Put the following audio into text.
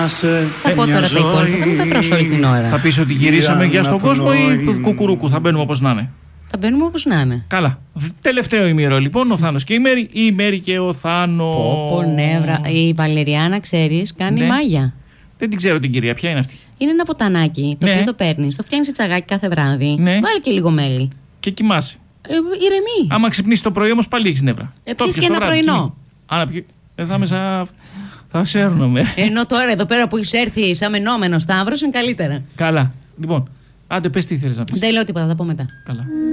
Θα πω τώρα τα υπόλοιπα, θα μην τα τρώσω όλη την ώρα. Θα πεις ότι γυρίσαμε για στον κόσμο ή κουκουρούκου, θα μπαίνουμε όπως να είναι? Θα μπαίνουμε όπως να είναι. Καλά. Τελευταίο ημίρο λοιπόν, ο Θάνος και η Μέρη, ή η Μέρη και ο Θάνος. Πω νεύρα. Η Βαλεριάνα, ξέρεις, κάνει μάγια. Δεν την ξέρω την κυρία, ποια είναι αυτή? Είναι ένα ποτανάκι, το οποίο το παίρνεις, το φτιάχνεις σε τσαγάκι κάθε βράδυ. Βάλε και λίγο μέλι. Και κοιμάσαι. Ηρεμή. Άμα ξυπνήσει το πρωί όμως πάλι έχεις νεύρα. Επίσης και ένα πρωινό. Θα σέρνομαι. Ενώ τώρα εδώ πέρα που έχεις έρθει σαν μενόμενο Σταύρος είναι καλύτερα. Καλά. Λοιπόν, άντε πες τι θέλεις να πεις. Δεν λέω τίποτα, θα πω μετά. Καλά.